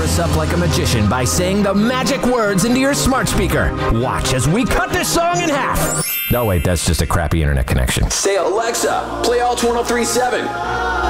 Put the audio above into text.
us up like a magician by saying the magic words into your smart speaker. Watch as we cut this song in half. Oh, wait, that's just a crappy internet connection. Say, Alexa, play Alt 1037.